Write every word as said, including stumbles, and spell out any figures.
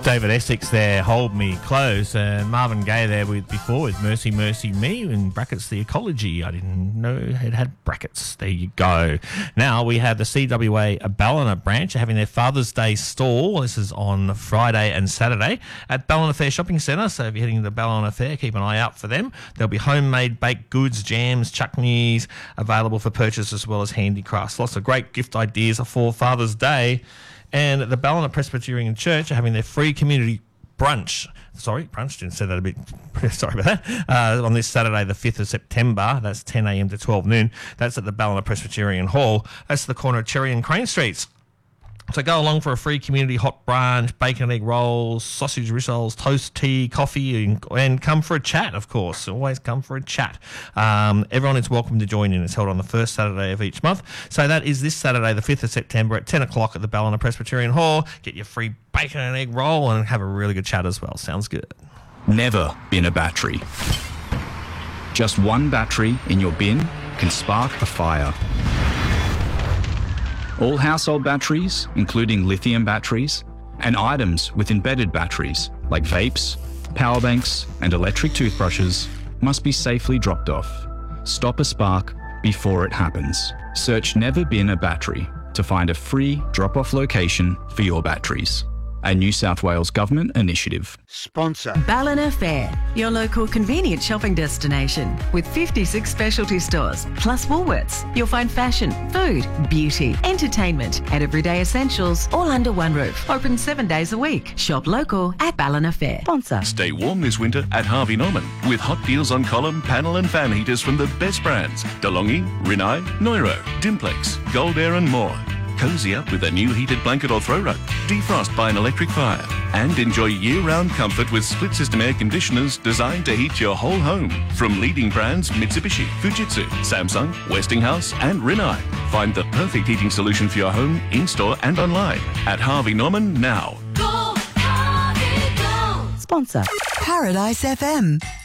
David Essex there, Hold Me Close, and Marvin Gaye there with before with Mercy, Mercy Me, in brackets the ecology. I didn't know it had brackets. There you go. Now we have the C W A Ballina branch having their Father's Day stall. This is on Friday and Saturday at Ballina Fair Shopping Centre, so if you're heading to Ballina Fair, keep an eye out for them. There'll be homemade baked goods, jams, chutneys available for purchase, as well as handicrafts. Lots of great gift ideas for Father's Day. And the Ballina Presbyterian Church are having their free community brunch. Sorry, brunch, didn't say that a bit. Sorry about that. Uh, on this Saturday, the fifth of September, that's ten a.m. to twelve noon. That's at the Ballina Presbyterian Hall. That's the corner of Cherry and Crane Streets. So go along for a free community hot brunch, bacon and egg rolls, sausage rissoles, toast, tea, coffee, and, and come for a chat, of course. Always come for a chat. Um, everyone is welcome to join in. It's held on the first Saturday of each month. So that is this Saturday, the fifth of September at ten o'clock at the Ballina Presbyterian Hall. Get your free bacon and egg roll and have a really good chat as well. Sounds good. Never bin a battery. Just one battery in your bin can spark a fire. All household batteries, including lithium batteries, and items with embedded batteries like vapes, power banks, and electric toothbrushes must be safely dropped off. Stop a spark before it happens. Search Never Bin a Battery to find a free drop-off location for your batteries. A New South Wales Government initiative. Sponsor Ballina Fair, your local convenient shopping destination with fifty-six specialty stores plus Woolworths. You'll find fashion, food, beauty, entertainment and everyday essentials all under one roof. Open seven days a week. Shop local at Ballina Fair. Sponsor. Stay warm this winter at Harvey Norman with hot deals on column, panel and fan heaters from the best brands. DeLonghi, Rinnai, Neuro, Dimplex, Gold Air and more. Cozy up with a new heated blanket or throw rug. Defrost by an electric fire. And enjoy year-round comfort with split-system air conditioners designed to heat your whole home. From leading brands Mitsubishi, Fujitsu, Samsung, Westinghouse and Rinnai. Find the perfect heating solution for your home, in-store and online at Harvey Norman now. Go, Harvey, go. Sponsor. Paradise F M.